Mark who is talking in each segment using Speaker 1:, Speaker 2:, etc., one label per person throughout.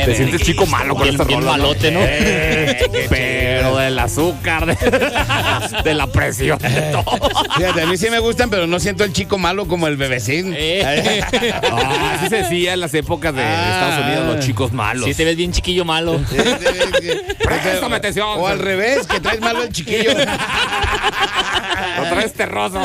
Speaker 1: Te sientes chico malo con esta rola,
Speaker 2: malote, ¿no?
Speaker 1: Pero del azúcar, de la presión, de todo.
Speaker 3: Fíjate, a mí sí me gustan, pero no siento el chico malo como el bebecín.
Speaker 1: Así se decía en las épocas de Estados Unidos, los chicos malos.
Speaker 2: Sí, te ves bien chiquillo malo.
Speaker 1: Préstame atención.
Speaker 3: O al revés, que traes malo el chiquillo.
Speaker 1: Lo traes terroso.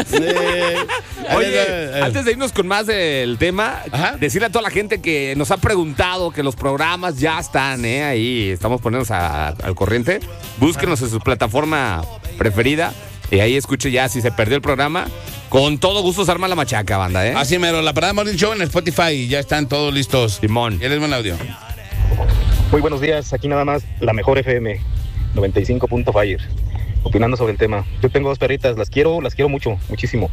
Speaker 1: Oye, antes de irnos con más del tema, decirle a toda la gente que nos ha preguntado que los programas ya están, ahí estamos poniéndonos al corriente. Búsquenos en su plataforma preferida y ahí escuche ya si se perdió el programa. Con todo gusto se arma la machaca, banda,
Speaker 3: Así mero, la Parada Morning Show en Spotify, ya están todos listos.
Speaker 1: Simón.
Speaker 3: Ya les buen audio.
Speaker 4: Muy buenos días, aquí nada más la mejor FM 95.fire, opinando sobre el tema. Yo tengo 2 perritas, las quiero mucho, muchísimo.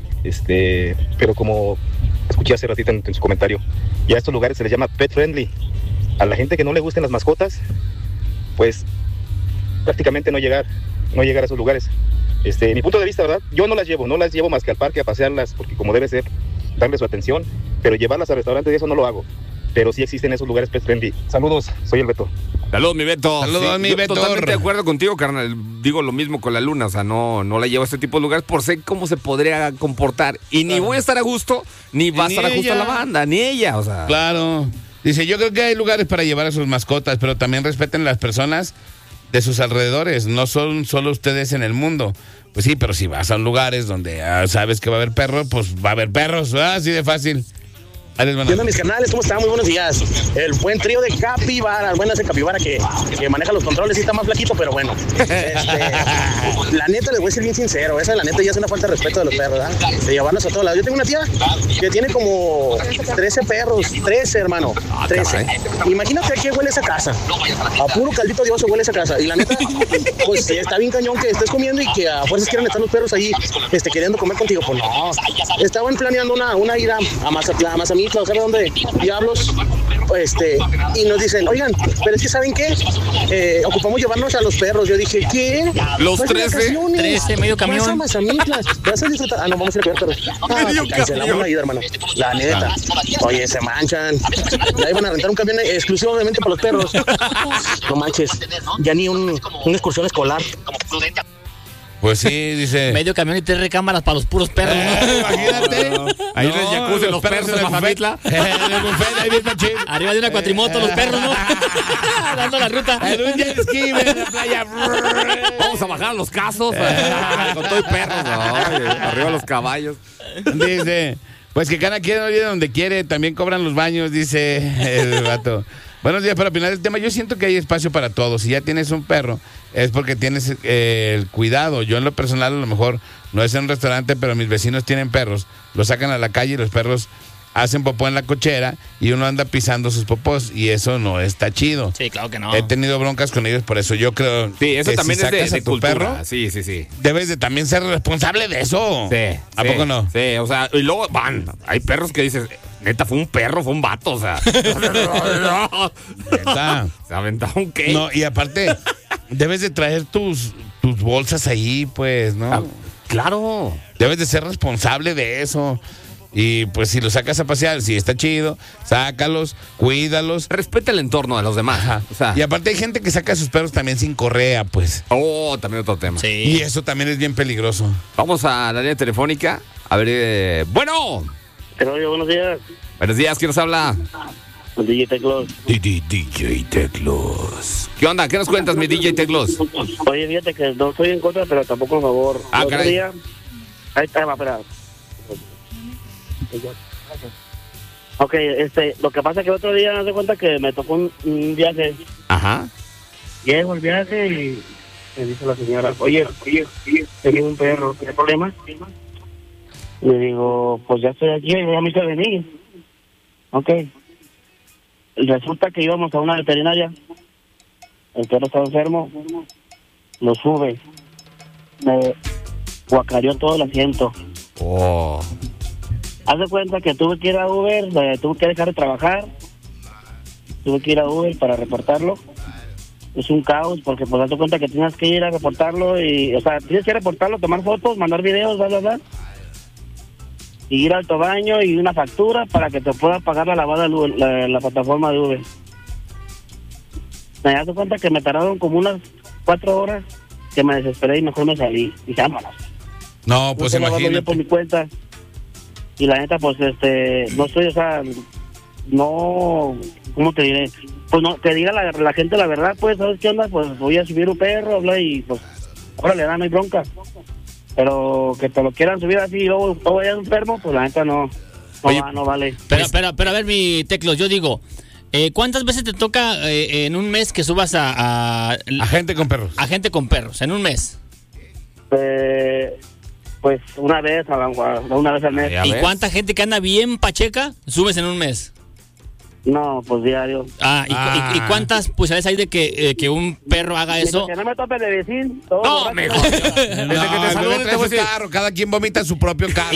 Speaker 4: Pero como escuché hace ratito en su comentario, ya a estos lugares se les llama pet friendly. A la gente que no le gusten las mascotas, pues prácticamente no llegar a esos lugares. Mi punto de vista, ¿verdad? Yo no las llevo más que al parque a pasearlas, porque como debe ser, darle su atención, pero llevarlas al restaurante y eso no lo hago. Pero sí existen esos lugares pet friendly. Saludos, soy el Beto.
Speaker 1: Saludos, mi Beto.
Speaker 3: Saludos, mi Beto.
Speaker 1: Totalmente de acuerdo contigo, carnal. Digo lo mismo con la Luna, o sea, no la llevo a este tipo de lugares por sé cómo se podría comportar. Y ni voy a estar a gusto, ni va a estar a gusto la banda, ni ella, o sea.
Speaker 3: Claro. Dice, yo creo que hay lugares para llevar a sus mascotas, pero también respeten las personas de sus alrededores. No son solo ustedes en el mundo. Pues sí, pero si vas a lugares donde sabes que va a haber perros, pues va a haber perros, así de fácil.
Speaker 5: ¿Qué onda, mis canales? ¿Cómo están? Muy buenos días. El buen trío de Capibara, el buen ese Capibara que maneja los controles, sí está más flaquito, pero bueno. La neta, les voy a ser bien sincero, esa la neta ya es una falta de respeto de los perros, ¿verdad? De llevarlos a todos lados. Yo tengo una tía que tiene como 13 perros, 13, hermano, 13. Imagínate a qué huele esa casa. A puro caldito de oso huele esa casa. Y la neta, pues está bien cañón que estés comiendo y que a fuerzas quieran estar los perros ahí queriendo comer contigo. Pues no. Estaban planeando una ida a Mazatlán, o ¿sabe dónde? Diablos. Y nos dicen, oigan, pero es que ¿saben qué? Ocupamos llevarnos a los perros. Yo dije, ¿qué?
Speaker 1: Los
Speaker 2: 13, medio camión.
Speaker 5: Vas a Mazamitlas, vas a disfrutar. No, vamos a ir a ver perros. Cancelamos la ida, hermano. La neta. Oye, se manchan. Ya iban a rentar un camión exclusivamente para los perros. No manches. Ya ni una excursión escolar.
Speaker 3: Pues sí, dice.
Speaker 2: Medio camión y 3 recámaras para los puros perros, ¿no?
Speaker 3: Imagínate.
Speaker 1: Ahí en el jacuzzi, los perros de Mazamitla.
Speaker 3: En el buffet, ahí bien machín.
Speaker 2: Arriba de una cuatrimoto los perros, ¿no? Dando la ruta.
Speaker 3: En un jet ski, en la playa.
Speaker 1: Vamos a bajar los casos con todo y perros. Arriba los caballos.
Speaker 3: Dice, pues que cada quien oye donde quiere, también cobran los baños, dice el vato. Buenos días, para opinar del tema, yo siento que hay espacio para todos. Si ya tienes un perro, es porque tienes el cuidado. Yo en lo personal, a lo mejor, no es en un restaurante, pero mis vecinos tienen perros. Los sacan a la calle y los perros hacen popó en la cochera y uno anda pisando sus popós y eso no está chido.
Speaker 2: Sí, claro que no.
Speaker 3: He tenido broncas con ellos, por eso yo creo
Speaker 1: sí, eso
Speaker 3: que
Speaker 1: también
Speaker 3: si
Speaker 1: es
Speaker 3: sacas
Speaker 1: de
Speaker 3: a tu
Speaker 1: cultura.
Speaker 3: perro,
Speaker 1: sí.
Speaker 3: debes de también ser responsable de eso.
Speaker 1: Sí.
Speaker 3: ¿A poco no?
Speaker 1: Sí, o sea, y luego hay perros que dices, neta, fue un perro, fue un vato, o sea.
Speaker 3: Neta.
Speaker 1: Se aventaron qué.
Speaker 3: No, y aparte, debes de traer tus bolsas ahí, pues, ¿no?
Speaker 1: Claro.
Speaker 3: Debes de ser responsable de eso. Y pues si los sacas a pasear, si está chido, sácalos, cuídalos.
Speaker 1: Respeta el entorno de los demás.
Speaker 3: Ajá.
Speaker 1: O sea,
Speaker 3: y aparte hay gente que saca a sus perros también sin correa, pues.
Speaker 1: También otro tema.
Speaker 2: Sí.
Speaker 3: Y eso también es bien peligroso.
Speaker 1: Vamos a la línea telefónica. A ver, bueno.
Speaker 5: Pero buenos días.
Speaker 1: Buenos días, ¿quién nos habla?
Speaker 5: DJ Teclos.
Speaker 3: DJ Teclos.
Speaker 1: ¿Qué onda? ¿Qué nos cuentas, mi DJ Teclos?
Speaker 5: Oye, fíjate que no estoy en contra, pero tampoco a favor.
Speaker 1: Ah, caray.
Speaker 5: Día, ahí está, espera. Ok, lo que pasa es que el otro día me di cuenta que me tocó un viaje.
Speaker 1: Ajá.
Speaker 5: Llego el viaje y me dice la señora, oye, tengo un perro, ¿tiene problemas? Le digo, pues ya estoy aquí, ya me hice venir. Ok. Resulta que íbamos a una veterinaria. El perro estaba enfermo. Lo sube. Me guacareó todo el asiento.
Speaker 1: Oh.
Speaker 5: Haz de cuenta que tuve que ir a Uber, tuve que dejar de trabajar. Tuve que ir a Uber para reportarlo. Es un caos porque pues haz de cuenta que tienes que ir a reportarlo y, o sea, tienes que reportarlo, tomar fotos, mandar videos, bla. Y ir al autobaño y una factura para que te pueda pagar la lavada la plataforma de Uber. Me das cuenta que me tardaron como unas 4 horas, que me desesperé y mejor me salí. Y vámonos.
Speaker 3: No, pues imagínate.
Speaker 5: Yo por mi cuenta. Y la neta, pues, no estoy, o sea, no, ¿cómo te diré? Pues no, te diga la gente la verdad, pues, ¿sabes qué onda? Pues voy a subir un perro, habla y pues, órale, no hay bronca. Pero que te lo quieran subir así y luego vayas enfermo, pues la neta no vale.
Speaker 2: Pero a ver, mi Teclos, yo digo, ¿cuántas veces te toca en un mes que subas a
Speaker 3: gente con perros?
Speaker 2: A gente con perros, en un mes.
Speaker 5: Pues una vez al mes.
Speaker 2: ¿Y cuánta gente que anda bien pacheca subes en un mes?
Speaker 5: No, pues diario.
Speaker 2: ¿Y cuántas posibilidades hay de que un perro haga eso?
Speaker 5: Que no me tope de decir.
Speaker 1: No, mejor. Desde que te salude, te voy a decir.
Speaker 3: Carro, cada quien vomita su propio carro.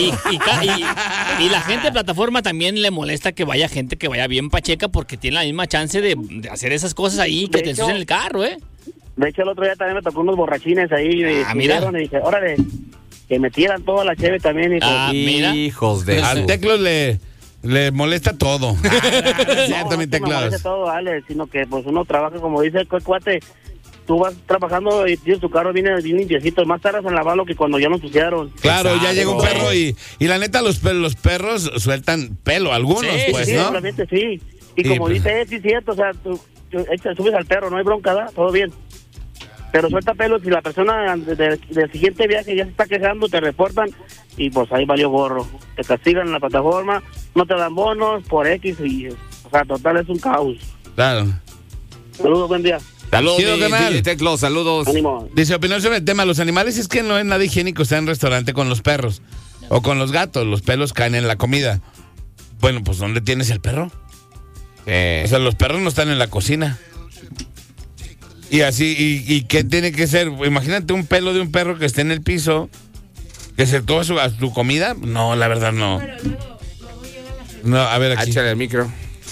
Speaker 2: Y la gente de plataforma también le molesta que vaya gente que vaya bien pacheca porque tiene la misma chance de hacer esas cosas ahí que te ensucian el carro,
Speaker 5: De hecho, el otro día también me tocó unos borrachines ahí.
Speaker 2: Mira.
Speaker 5: Y dije, órale, que me tiran toda la cheve también.
Speaker 2: Mira.
Speaker 1: Hijos de
Speaker 3: Al Teclos le molesta todo.
Speaker 5: No, me molesta todo, Ale, sino que pues uno trabaja, como dice el cuate, tú vas trabajando y tienes tu carro bien limpiecito, más tardas en lavarlo que cuando ya lo ensuciaron.
Speaker 3: Claro, ya llega un perro y la neta los perros sueltan pelo, algunos,
Speaker 5: sí,
Speaker 3: pues,
Speaker 5: sí,
Speaker 3: ¿no?
Speaker 5: Simplemente sí. Y como
Speaker 3: pues,
Speaker 5: dice, sí es cierto, o sea, tú subes al perro, no hay bronca, ¿da? Todo bien. Pero suelta pelo, si la persona del siguiente viaje ya se está quejando, te reportan y pues ahí valió gorro. Te castigan en la plataforma, no te dan bonos por X y, o sea, total es un caos.
Speaker 3: Claro.
Speaker 5: Saludos, buen día.
Speaker 1: Saludos,
Speaker 3: canal.
Speaker 1: Teclos, saludos.
Speaker 5: Ánimo.
Speaker 3: Dice, opinar sobre el tema, los animales es que no es nada higiénico estar en un restaurante con los perros o con los gatos, los pelos caen en la comida. Bueno, pues ¿dónde tienes el perro? O sea, los perros no están en la cocina. Y así, ¿y qué tiene que ser? Imagínate un pelo de un perro que esté en el piso, que se toma a su comida. No, la verdad no.
Speaker 6: Pero luego llega la gente.
Speaker 3: No, a ver aquí.
Speaker 1: Échale el micro.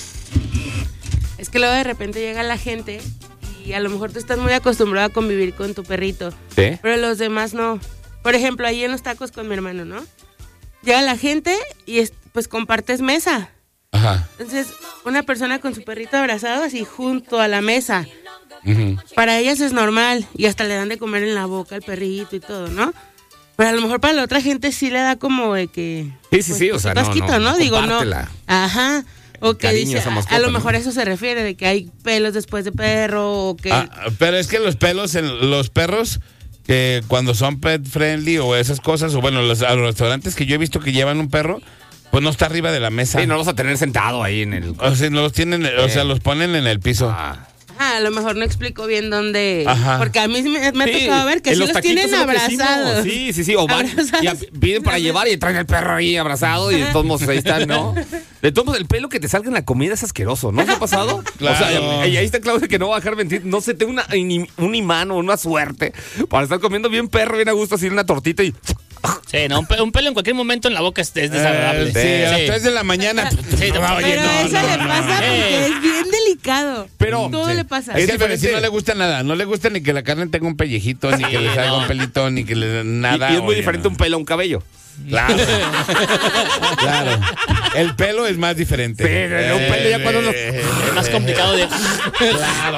Speaker 6: Es que luego de repente llega la gente y a lo mejor tú estás muy acostumbrado a convivir con tu perrito.
Speaker 1: ¿Sí?
Speaker 6: Pero los demás no. Por ejemplo, ahí en los tacos con mi hermano, ¿no? Llega la gente y pues compartes mesa.
Speaker 3: Ajá.
Speaker 6: Entonces, una persona con su perrito abrazado así junto a la mesa.
Speaker 3: Uh-huh.
Speaker 6: Para ellas es normal y hasta le dan de comer en la boca al perrito y todo, ¿no? Pero a lo mejor para la otra gente sí le da como de que...
Speaker 1: Sí, o sea,
Speaker 6: tasquito, ¿no? Digo, no.
Speaker 1: compártela.
Speaker 6: Ajá. O que
Speaker 1: Cariño,
Speaker 6: dice,
Speaker 1: esa mascota,
Speaker 6: a lo
Speaker 1: ¿no?
Speaker 6: mejor eso se refiere, de que hay pelos después de perro o que...
Speaker 3: Pero es que los pelos en los perros, cuando son pet friendly o esas cosas, o bueno, a los restaurantes que yo he visto que llevan un perro, pues no está arriba de la mesa.
Speaker 1: Sí, no los vas a tener sentado ahí en el...
Speaker 3: O sea, no los tienen, o sea, los ponen en el piso.
Speaker 6: Ajá, a lo mejor no explico bien dónde...
Speaker 3: Ajá.
Speaker 6: Porque a mí me ha tocado ver que sí los tienen abrazados.
Speaker 1: Sí, o van y piden para llevar y traen el perro ahí abrazado y de todos modos ahí están, ¿no? De todos modos, el pelo que te salga en la comida es asqueroso, ¿no? ¿Se ha pasado?
Speaker 3: Claro.
Speaker 1: O sea, y ahí está Claudia que no va a dejar mentir. No sé, tengo un imán o una suerte para estar comiendo bien perro, bien a gusto, así una tortita y...
Speaker 2: Sí, no, un pelo en cualquier momento en la boca es desagradable.
Speaker 3: Sí, a las 3 de la mañana.
Speaker 6: Pero eso le pasa porque es bien delicado.
Speaker 1: Pero
Speaker 6: todo le pasa.
Speaker 3: Es diferente, si no le gusta nada. No le gusta ni que la carne tenga un pellejito, ni que le salga un pelito, ni que le nada.
Speaker 1: Y es muy diferente un pelo a un cabello.
Speaker 3: Claro. Claro. El pelo es más diferente.
Speaker 1: Pero un pelo ya cuando
Speaker 2: Es más complicado de...
Speaker 3: Claro.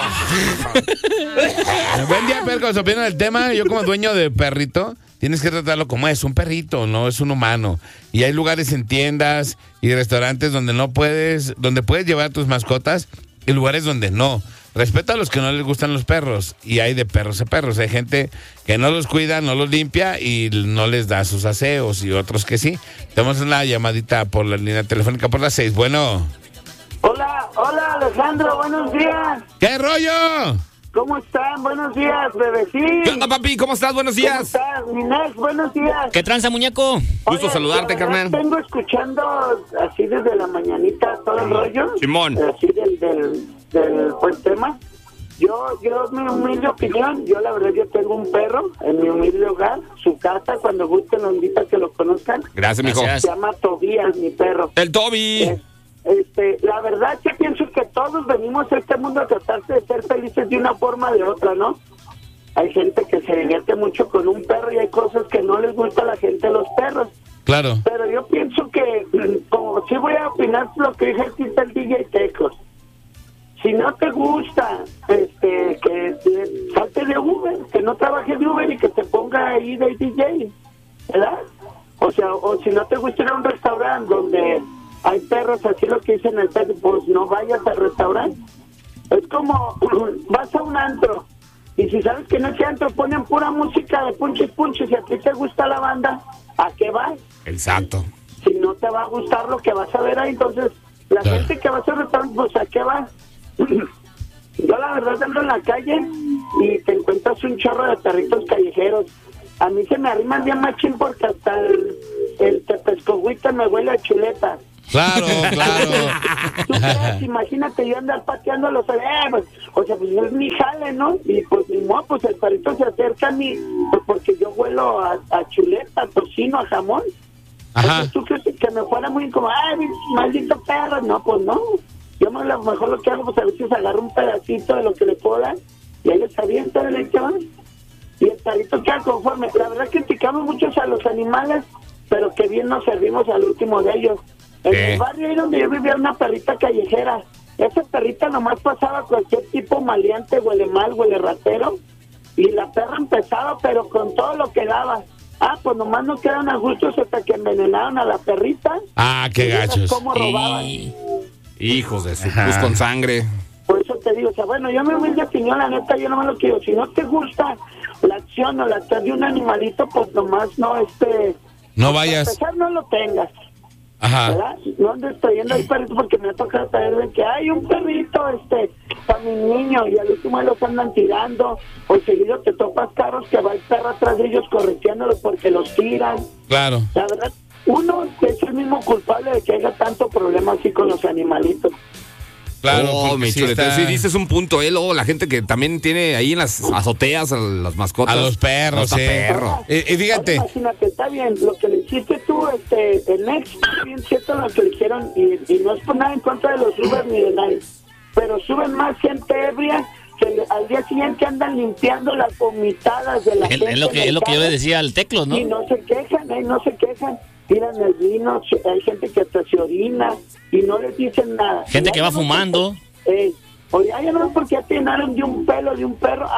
Speaker 3: Buen día, Percos. Opino del tema. Yo como dueño de perrito, tienes que tratarlo como es un perrito, no es un humano. Y hay lugares en tiendas y restaurantes donde donde puedes llevar tus mascotas y lugares donde no. Respeto a los que no les gustan los perros y hay de perros a perros. Hay gente que no los cuida, no los limpia y no les da sus aseos y otros que sí. Tenemos una llamadita por la línea telefónica por las 6. Bueno.
Speaker 5: Hola Alejandro, buenos días.
Speaker 3: ¿Qué rollo?
Speaker 5: ¿Cómo están? Buenos días, bebecín.
Speaker 1: ¿Qué onda, papi? ¿Cómo estás? Buenos días.
Speaker 5: ¿Cómo estás, Minex? Buenos días.
Speaker 2: ¿Qué tranza, muñeco?
Speaker 1: Gusto saludarte,
Speaker 5: la verdad,
Speaker 1: carnal.
Speaker 5: Tengo escuchando así desde la mañanita todo el rollo.
Speaker 1: Simón.
Speaker 5: Así del buen tema. Yo, mi humilde opinión, yo la verdad yo tengo un perro en mi humilde hogar, su casa, cuando gusten los invito a que lo conozcan.
Speaker 1: Gracias, mijo.
Speaker 2: Gracias.
Speaker 5: Se llama Tobías, mi perro.
Speaker 1: El Toby.
Speaker 5: La verdad que pienso que todos venimos a este mundo a tratarse de ser felices de una forma o de otra, ¿no? Hay gente que se divierte mucho con un perro y hay cosas que no les gusta a la gente los perros.
Speaker 3: Claro.
Speaker 5: Pero yo pienso que, como sí voy a opinar lo que dice el DJ Tecos.
Speaker 7: si no te gusta, que salte de Uber, que no trabajes de Uber y que te ponga ahí de DJ, ¿verdad? O sea, o si no te gusta ir a un restaurante donde hay perros, así lo que dicen el perro, pues no vayas al restaurante. Es como, vas a un antro, y si sabes que en ese antro ponen pura música de punches, si a ti te gusta la banda, ¿a qué vas?
Speaker 1: Exacto.
Speaker 7: Si no te va a gustar lo que vas a ver ahí, entonces, la gente que va a hacer restaurante, pues ¿a qué vas? Yo la verdad ando en la calle y te encuentras un chorro de perritos callejeros. A mí se me arriman bien machín porque hasta el tepescogüita me huele a chuleta.
Speaker 3: Claro.
Speaker 7: ¿Tú crees? Imagínate yo andar pateando los pues, o sea, pues es mi jale, ¿no? Y pues ni modo, pues el perrito se acerca a mí, pues porque yo huelo a chuleta, a tocino, a jamón.
Speaker 3: Ajá.
Speaker 7: Entonces, ¿tú crees que me fuera muy como, ay, maldito perro? No, pues no. Yo a lo mejor lo que hago, pues a veces agarro un pedacito de lo que le puedo dar y ahí les aviento de leche, ¿no? Y el perrito queda conforme. La verdad criticamos muchos a los animales, pero que bien nos servimos al último de ellos. En el barrio ahí donde yo vivía una perrita callejera. Esa perrita nomás pasaba cualquier tipo maleante, huele mal, huele ratero. Y la perra empezaba, pero con todo lo que daba. Pues nomás no quedaron a gustos hasta que envenenaron a la perrita.
Speaker 3: Qué gachos.
Speaker 7: ¿Cómo robaban?
Speaker 1: Hijos de su pus con sangre.
Speaker 7: Por eso te digo, o sea, bueno, yo me humilde opinión, la neta, yo nomás lo quiero. Si no te gusta la acción o la acción de un animalito, pues nomás no,
Speaker 3: no vayas.
Speaker 7: A pesar no lo tengas.
Speaker 3: Ajá.
Speaker 7: ¿Verdad? No andes trayendo ahí perritos porque me ha tocado traer de que hay un perrito, para mi niño, y al último los andan tirando, o seguido te topas carros que va el perro atrás de ellos correteándolos porque los tiran.
Speaker 3: Claro.
Speaker 7: La verdad, uno es el mismo culpable de que haya tanto problema así con los animalitos.
Speaker 3: Claro,
Speaker 1: mi chuleta, sí dices un punto, luego la gente que también tiene ahí en las azoteas a las mascotas.
Speaker 3: A los perros,
Speaker 1: perro.
Speaker 3: Y fíjate.
Speaker 7: Ahora, imagínate, está bien, lo que le hiciste tú, el Next, bien cierto lo que le hicieron, y no es por nada en contra de los Uber ni de nadie, pero suben más gente ebria que al día siguiente andan limpiando las vomitadas de la gente.
Speaker 2: Es lo que yo le decía al Teclos, ¿no?
Speaker 7: Y no se quejan. Tiran el vino, hay gente que hasta se orina y no les dicen nada.
Speaker 2: Gente que va fumando.
Speaker 7: Oye, ya no, porque ya te llenaron de un pelo de un perro.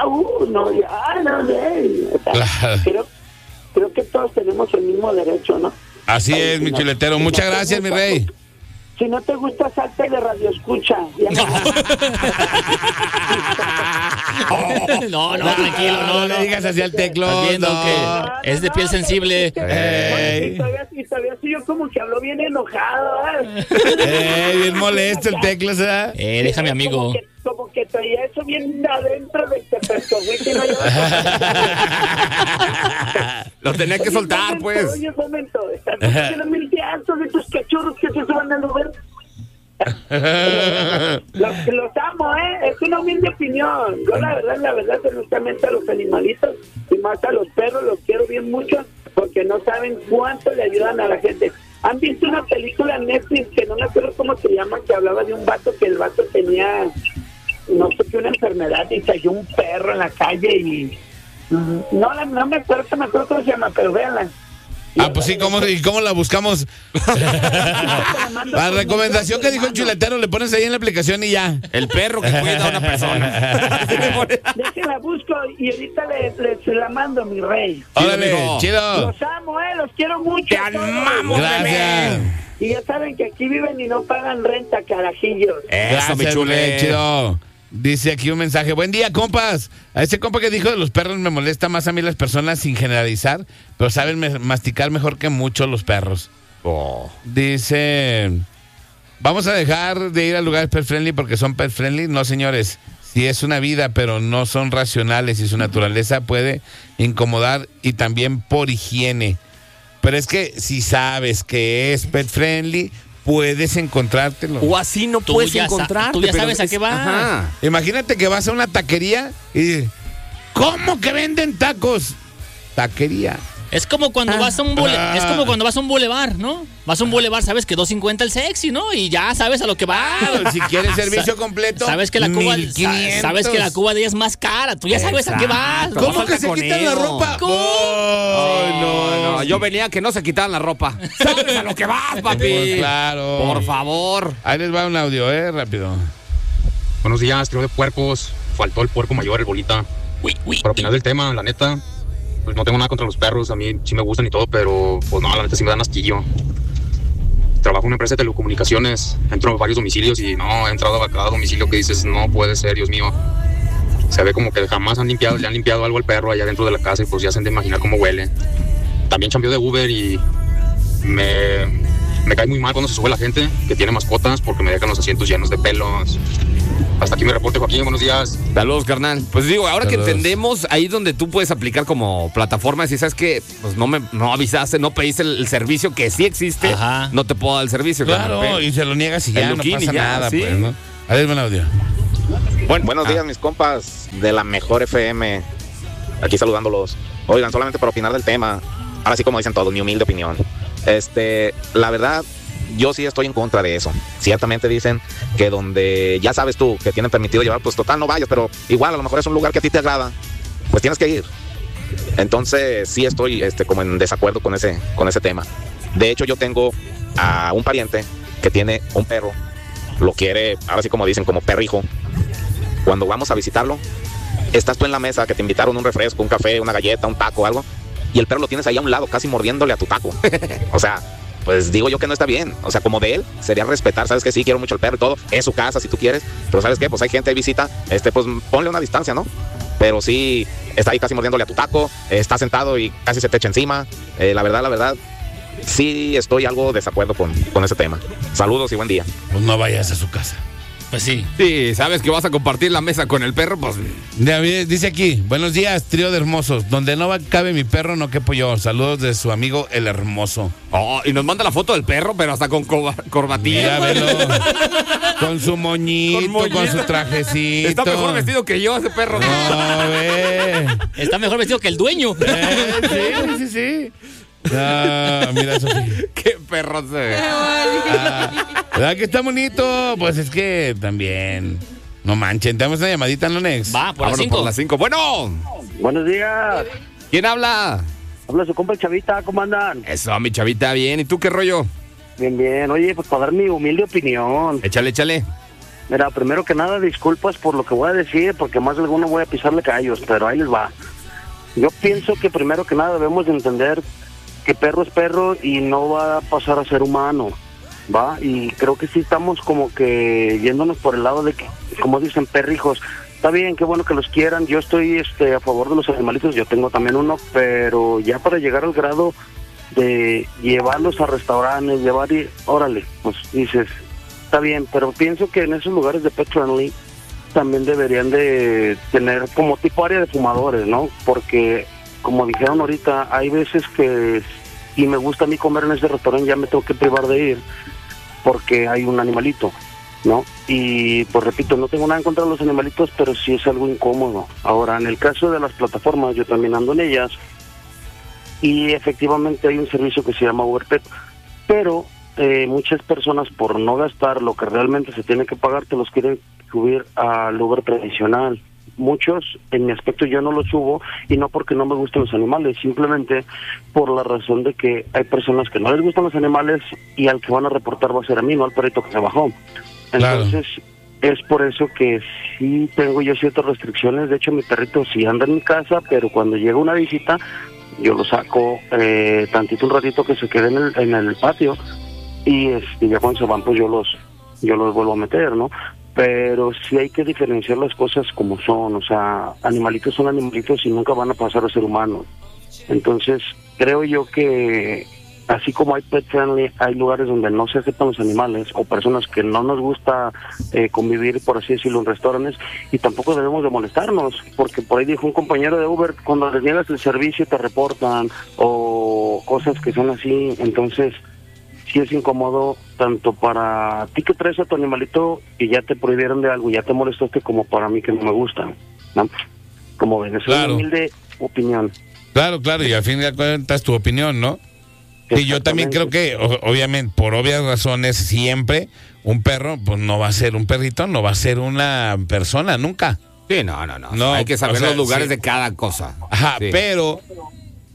Speaker 7: Creo que todos tenemos el mismo derecho, ¿no?
Speaker 3: Así es, mi chuletero. Muchas gracias, mi rey.
Speaker 7: Si no te gusta, salte de Radio Escucha.
Speaker 2: No, tranquilo, no
Speaker 3: le digas así al Teclo.
Speaker 2: Estás viendo que es de piel sensible.
Speaker 7: Y todavía sí yo como que habló bien enojado.
Speaker 3: Bien molesto el Teclo, ¿sabes?
Speaker 2: Déjame, amigo.
Speaker 7: Como que traía eso bien adentro de este pescoguito.
Speaker 1: Lo tenía que soltar, pues.
Speaker 7: Oye, un momento. Están haciendo mil diantos de tus cachorros que se suban al Uber. Los amo, es una humilde opinión. Yo la verdad, honestamente a los animalitos y más a los perros los quiero bien mucho porque no saben cuánto le ayudan a la gente. ¿Han visto una película en Netflix que no me acuerdo cómo se llama, que hablaba de un vato que el vato tenía no sé qué, una enfermedad y cayó un perro en la calle y no me acuerdo cómo se llama, pero véanla.
Speaker 3: Pues sí, ¿cómo la buscamos? La recomendación que dijo el chuletero, le pones ahí en la aplicación y ya.
Speaker 1: El perro que cuida a una persona.
Speaker 7: Déjenla busco y ahorita les la mando, mi rey.
Speaker 3: Órale, chido.
Speaker 7: Los amo, los quiero mucho.
Speaker 1: Te amamos,
Speaker 3: gracias.
Speaker 7: Y ya saben que aquí viven y no pagan renta, carajillos.
Speaker 3: Eso, mi chule, chido. Dice aquí un mensaje. Buen día, compas. A ese compa que dijo de los perros me molesta más a mí las personas sin generalizar, pero saben masticar mejor que muchos los perros. Dice, vamos a dejar de ir a lugares pet friendly porque son pet friendly. No, señores, sí es una vida, pero no son racionales y su naturaleza puede incomodar y también por higiene. Pero es que si sabes que es pet friendly, puedes encontrártelo.
Speaker 1: O así no puedes encontrarte.
Speaker 2: Tú ya sabes a qué vas.
Speaker 3: Ajá. Imagínate que vas a una taquería y ¿cómo que venden tacos? Taquería.
Speaker 2: Es como cuando vas a un bulevar, ¿no? Vas a un bulevar, sabes que $2.50 el sexy, ¿no? Y ya sabes a lo que vas.
Speaker 3: Si quieres servicio completo,
Speaker 2: sabes que la cuba,
Speaker 3: 1,500.
Speaker 2: sabes que la cuba de ella es más cara. Tú ya sabes a qué vas.
Speaker 3: ¿Cómo que se quitan la ropa?
Speaker 1: No. Yo venía que no se quitaran la ropa. ¿Sabes a lo que vas, papi?
Speaker 3: Pues claro.
Speaker 1: Por favor.
Speaker 3: Ahí les va un audio, rápido.
Speaker 8: Buenos días, trío de puercos. Faltó el puerco mayor, el bolita. Para opinar del tema, la neta, pues no tengo nada contra los perros. A mí sí me gustan y todo, pero pues no, la neta sí me dan asquillo. Trabajo en una empresa de telecomunicaciones, entro a varios domicilios y no, he entrado a cada domicilio que dices, no puede ser, Dios mío. Se ve como que jamás le han limpiado algo al perro allá dentro de la casa y pues ya se han de imaginar cómo huele. También chambeo de Uber y me cae muy mal cuando se sube la gente que tiene mascotas porque me dejan los asientos llenos de pelos. Hasta aquí mi reporte, Joaquín, buenos días.
Speaker 1: Saludos, carnal. Pues digo, ahora
Speaker 3: Saludos.
Speaker 1: que entendemos, ahí donde tú puedes aplicar como plataforma, si sabes que pues no avisaste, no pediste el servicio que sí existe,
Speaker 2: Ajá.
Speaker 1: no te puedo dar el servicio.
Speaker 3: Claro,
Speaker 1: carnal.
Speaker 3: y se lo niegas y ya
Speaker 1: El
Speaker 3: no
Speaker 1: Luquín
Speaker 3: pasa
Speaker 1: y ya,
Speaker 3: nada,
Speaker 1: sí.
Speaker 3: pues, ¿no? A ver, buen audio.
Speaker 4: Buenos días, mis compas de la mejor FM. Aquí saludándolos. Oigan, solamente para opinar del tema. Ahora sí, como dicen todos, mi humilde opinión. La verdad, yo sí estoy en contra de eso. Ciertamente dicen que donde ya sabes tú que tienen permitido llevar, pues total no vayas, pero igual a lo mejor es un lugar que a ti te agrada, pues tienes que ir. Entonces sí estoy como en desacuerdo con ese tema. De hecho, yo tengo a un pariente que tiene un perro, lo quiere, ahora sí como dicen, como perrijo. Cuando vamos a visitarlo, estás tú en la mesa que te invitaron un refresco, un café, una galleta, un taco, algo, y el perro lo tienes ahí a un lado, casi mordiéndole a tu taco. O sea, pues digo yo que no está bien. O sea, como de él, sería respetar, sabes que sí, quiero mucho al perro y todo, es su casa si tú quieres, pero sabes qué, pues hay gente, hay visita, pues ponle una distancia, ¿no? Pero sí, está ahí casi mordiéndole a tu taco, está sentado y casi se te echa encima. La verdad, sí estoy algo desacuerdo con ese tema. Saludos y buen día.
Speaker 3: Pues no vayas a su casa.
Speaker 2: Pues sí.
Speaker 1: Sí, sabes que vas a compartir la mesa con el perro, pues.
Speaker 3: Dice aquí, buenos días, trío de hermosos. Donde no cabe mi perro, no quepo yo. Saludos de su amigo el hermoso.
Speaker 1: Oh, y nos manda la foto del perro, pero hasta con corbatilla.
Speaker 3: Mira, velo. Con su moñito, con su trajecito.
Speaker 1: Está mejor vestido que yo ese perro.
Speaker 3: No, ve.
Speaker 2: Está mejor vestido que el dueño.
Speaker 3: Sí. Ah, mira eso sí.
Speaker 1: Qué perro se ve.
Speaker 3: ¿Verdad que está bonito? Pues es que también. No manchen, tenemos una llamadita, ¿no, Nex?
Speaker 2: Va, por las
Speaker 1: Vámonos
Speaker 2: 5.
Speaker 1: por las 5. Bueno,
Speaker 5: Buenos días.
Speaker 1: ¿quién habla?
Speaker 5: Habla su compa el Chavita, ¿cómo andan?
Speaker 1: Eso, mi chavita, bien. ¿Y tú qué rollo?
Speaker 5: Bien. Oye, pues para dar mi humilde opinión.
Speaker 1: Échale.
Speaker 5: Mira, primero que nada, disculpas por lo que voy a decir, porque más de alguno voy a pisarle callos, pero ahí les va. Yo pienso que primero que nada debemos de entender que perro es perro y no va a pasar a ser humano, ¿va? Y creo que sí estamos como que yéndonos por el lado de que, como dicen, perrijos. Está bien, qué bueno que los quieran. Yo estoy a favor de los animalitos, yo tengo también uno, pero ya para llegar al grado de llevarlos a restaurantes, órale, pues dices, está bien, pero pienso que en esos lugares de pet friendly también deberían de tener como tipo área de fumadores, ¿no? Porque, como dijeron ahorita, hay veces que si me gusta a mí comer en ese restaurante ya me tengo que privar de ir porque hay un animalito, ¿no? Y pues repito, no tengo nada en contra de los animalitos, pero sí es algo incómodo. Ahora, en el caso de las plataformas, yo también ando en ellas y efectivamente hay un servicio que se llama UberPet, pero muchas personas por no gastar lo que realmente se tiene que pagar te los quieren subir al Uber tradicional. Muchos, en mi aspecto, yo no los subo, y no porque no me gusten los animales, simplemente por la razón de que hay personas que no les gustan los animales y al que van a reportar va a ser a mí, no al perrito que se bajó. Entonces, es por eso que sí tengo yo ciertas restricciones. De hecho, mi perrito sí anda en mi casa, pero cuando llega una visita, yo lo saco tantito un ratito que se quede en el patio, y ya cuando se van, pues yo los vuelvo a meter, ¿no? Pero sí hay que diferenciar las cosas como son. O sea, animalitos son animalitos y nunca van a pasar a ser humanos. Entonces, creo yo que así como hay pet friendly, hay lugares donde no se aceptan los animales, o personas que no nos gusta convivir, por así decirlo, en restaurantes, y tampoco debemos de molestarnos, porque por ahí dijo un compañero de Uber, cuando les niegas el servicio te reportan, o cosas que son así. Entonces sí es incómodo tanto para ti que traes a tu animalito y ya te prohibieron de algo, ya te molestaste, como para mí que no me gusta, ¿no? Como ven, es una humilde opinión.
Speaker 3: Claro, y al fin de cuentas tu opinión, ¿no? Y yo también creo que, obviamente, por obvias razones, siempre un perro, pues no va a ser un perrito, no va a ser una persona, nunca.
Speaker 1: Sí, no. Hay que saber los lugares de cada cosa.
Speaker 3: Ajá,
Speaker 1: sí.
Speaker 3: Pero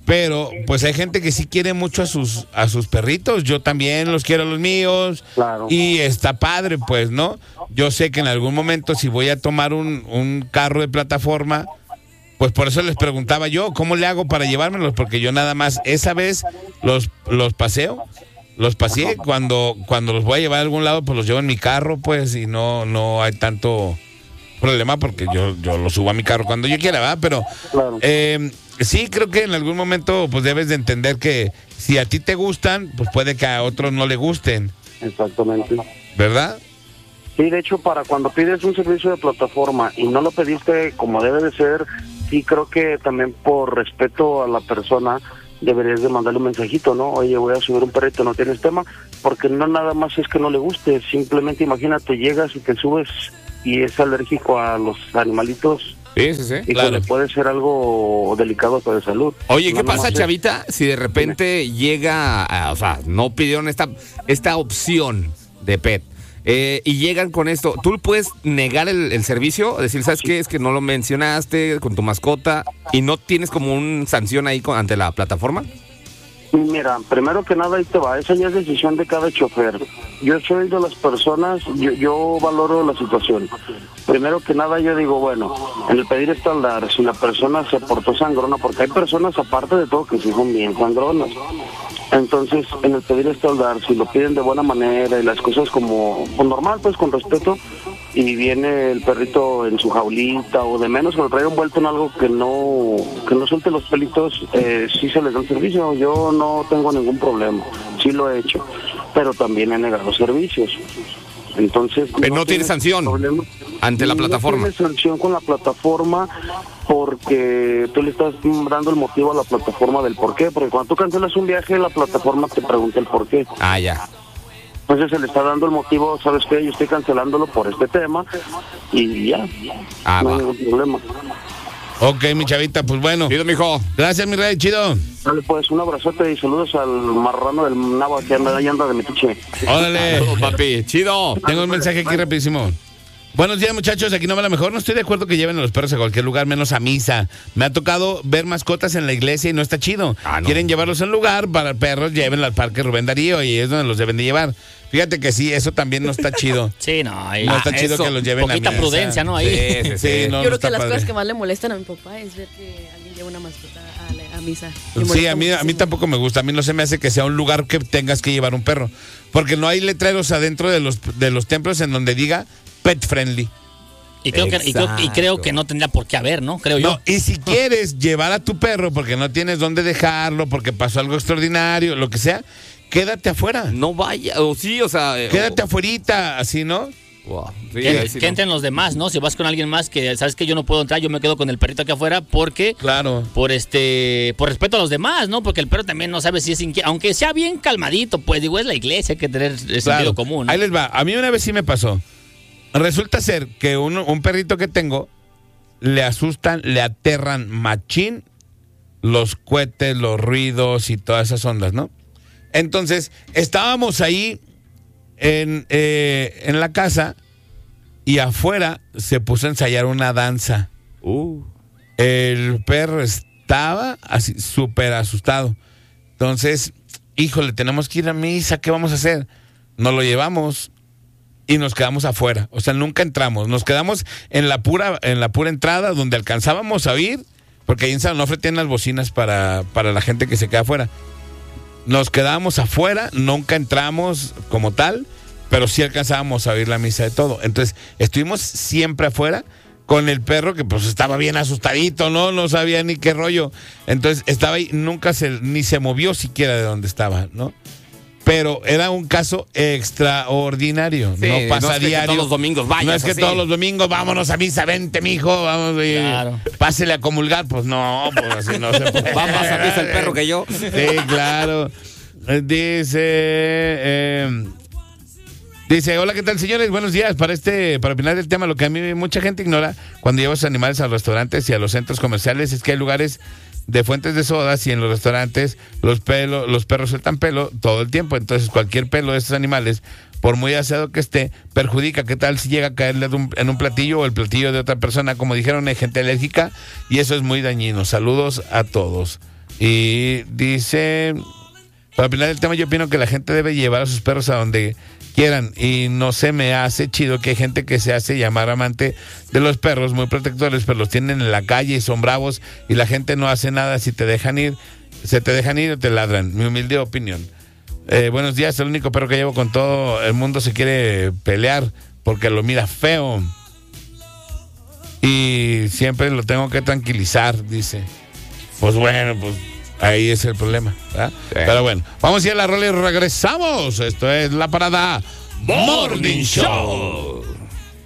Speaker 3: Pero pues hay gente que sí quiere mucho a sus perritos. Yo también los quiero a los míos.
Speaker 5: Claro.
Speaker 3: Y está padre, pues, ¿no? Yo sé que en algún momento si voy a tomar un carro de plataforma, pues por eso les preguntaba yo, ¿cómo le hago para llevármelos? Porque yo nada más esa vez los paseo. Los paseé. Cuando los voy a llevar a algún lado, pues los llevo en mi carro, pues, y no hay tanto problema porque yo los subo a mi carro cuando yo quiera, ¿verdad? Pero
Speaker 5: Claro.
Speaker 3: Sí, creo que en algún momento pues debes de entender que si a ti te gustan, pues puede que a otros no le gusten,
Speaker 5: Exactamente.
Speaker 3: ¿verdad?
Speaker 5: Sí, de hecho, para cuando pides un servicio de plataforma y no lo pediste como debe de ser, sí creo que también por respeto a la persona deberías de mandarle un mensajito, ¿no? Oye, voy a subir un perrito, ¿no tienes tema? Porque no nada más es que no le guste, simplemente imagínate, llegas y te subes y es alérgico a los animalitos.
Speaker 1: Sí.
Speaker 5: Y
Speaker 3: Claro.
Speaker 5: puede ser algo delicado para la salud.
Speaker 1: Oye,
Speaker 5: No
Speaker 1: ¿qué
Speaker 5: nada
Speaker 1: pasa,
Speaker 5: más es-
Speaker 1: Chavita, si de repente llega, o sea, no pidieron esta opción de pet y llegan con esto? ¿Tú puedes negar el servicio? Decir, ¿sabes qué? Es que no lo mencionaste con tu mascota y no tienes como una sanción ahí ante la plataforma.
Speaker 5: Mira, primero que nada ahí te va, esa ya es decisión de cada chofer. Yo soy de las personas, yo valoro la situación. Primero que nada yo digo, bueno, en el pedir estándar, si la persona se portó sangrona, porque hay personas aparte de todo que sí son bien sangronas. Entonces, en el pedir estándar, si lo piden de buena manera y las cosas como normal, pues con respeto, y viene el perrito en su jaulita o de menos que lo traiga envuelto en algo que no suelte los pelitos, sí se les da el servicio. Yo no tengo ningún problema, sí lo he hecho, pero también he negado servicios. Entonces,
Speaker 1: Pero no tiene sanción
Speaker 5: problema
Speaker 1: ante la plataforma.
Speaker 5: No tiene sanción con la plataforma porque tú le estás dando el motivo a la plataforma del por qué. Porque cuando tú cancelas un viaje, la plataforma te pregunta el por qué.
Speaker 1: Ah, ya.
Speaker 5: Entonces se le está dando el motivo, ¿sabes qué? Yo estoy cancelándolo por este tema y ya.
Speaker 1: Ah,
Speaker 5: no
Speaker 1: va.
Speaker 5: hay ningún problema.
Speaker 3: Ok, mi Chavita, pues bueno.
Speaker 1: Chido, mijo.
Speaker 3: Gracias, mi rey, chido.
Speaker 5: Dale, pues, un abrazote y saludos al marrano del Nava que ahí anda de metiche.
Speaker 3: Órale.
Speaker 1: Saludos, papi. Chido.
Speaker 3: Tengo un mensaje aquí rapidísimo. Buenos días, muchachos. Aquí no va la mejor. No estoy de acuerdo que lleven a los perros a cualquier lugar, menos a misa. Me ha tocado ver mascotas en la iglesia y no está chido.
Speaker 1: Ah, no.
Speaker 3: Quieren llevarlos a un lugar para perros, llévenlos al Parque Rubén Darío y es donde los deben de llevar. Fíjate que sí, eso también no está chido.
Speaker 2: Sí, no. Ahí,
Speaker 3: No está chido
Speaker 1: eso,
Speaker 3: que los lleven a
Speaker 2: poquita
Speaker 3: misa.
Speaker 2: prudencia, ¿no? Ahí.
Speaker 3: Sí, no,
Speaker 9: Yo creo
Speaker 3: no está
Speaker 9: que las
Speaker 3: padre.
Speaker 9: cosas que más le molestan a mi papá es ver que alguien lleva una mascota a misa. Me
Speaker 3: Sí,
Speaker 9: molesta
Speaker 3: a mí
Speaker 9: muchísimo.
Speaker 3: tampoco me gusta. A mí no se me hace que sea un lugar que tengas que llevar un perro. Porque no hay letreros adentro de los templos en donde diga pet friendly.
Speaker 2: Y creo que no tendría por qué haber, ¿no? Creo yo.
Speaker 3: No, y si quieres llevar a tu perro porque no tienes dónde dejarlo, porque pasó algo extraordinario, lo que sea, quédate afuera.
Speaker 1: No vaya, o sí, o sea.
Speaker 3: Quédate afuerita, así, ¿no?
Speaker 1: Wow. Sí,
Speaker 2: Que,
Speaker 1: ahí sí
Speaker 2: que
Speaker 1: no.
Speaker 2: entren los demás, ¿no? Si vas con alguien más que sabes que yo no puedo entrar, yo me quedo con el perrito aquí afuera porque
Speaker 3: Claro.
Speaker 2: por respeto a los demás, ¿no? Porque el perro también no sabe si es aunque sea bien calmadito, pues digo, es la iglesia, hay que tener sentido común, ¿no?
Speaker 3: Ahí les va. A mí una vez sí me pasó. Resulta ser que un perrito que tengo le asustan, le aterran machín los cohetes, los ruidos y todas esas ondas, ¿no? Entonces, estábamos ahí en la casa y afuera se puso a ensayar una danza. El perro estaba así súper asustado. Entonces, híjole, tenemos que ir a misa, ¿qué vamos a hacer? Nos lo llevamos y nos quedamos afuera. O sea, nunca entramos. Nos quedamos en la pura entrada donde alcanzábamos a oír, porque ahí en San Onofre tienen las bocinas para la gente que se queda afuera. Nos quedábamos afuera, nunca entramos como tal, pero sí alcanzábamos a oír la misa de todo. Entonces, estuvimos siempre afuera con el perro que pues estaba bien asustadito, no sabía ni qué rollo. Entonces, estaba ahí, ni se movió siquiera de donde estaba, ¿no? Pero era un caso extraordinario,
Speaker 1: Sí,
Speaker 3: no pasa
Speaker 1: no es que
Speaker 3: diario.
Speaker 1: todos los domingos vayas
Speaker 3: No es que
Speaker 1: así.
Speaker 3: todos los domingos vámonos a misa, vente mijo, vamos,
Speaker 2: Claro.
Speaker 3: pásele a comulgar, pues no, pues así no se puede.
Speaker 1: Va más a misa el perro que yo.
Speaker 3: Sí, claro. Dice, hola, ¿qué tal, señores? Buenos días. Para opinar del tema, lo que a mí mucha gente ignora cuando lleva a sus animales a los restaurantes y a los centros comerciales es que hay lugares de fuentes de sodas y en los restaurantes los perros sueltan pelo todo el tiempo. Entonces, cualquier pelo de estos animales, por muy aseado que esté, perjudica. ¿Qué tal si llega a caerle en un platillo o el platillo de otra persona? Como dijeron, hay gente alérgica y eso es muy dañino. Saludos a todos. Y dice, para opinar del tema, yo opino que la gente debe llevar a sus perros a donde quieran, y no se me hace chido que hay gente que se hace llamar amante de los perros, muy protectores, pero los tienen en la calle y son bravos y la gente no hace nada. Si te dejan ir, se te dejan ir o te ladran. Mi humilde opinión. Buenos días, el único perro que llevo con todo el mundo se quiere pelear porque lo mira feo y siempre lo tengo que tranquilizar, dice. Pues bueno, pues ahí es el problema, ¿verdad? Sí. Pero bueno, vamos a ir a la rola y regresamos. Esto es La Parada Morning Show.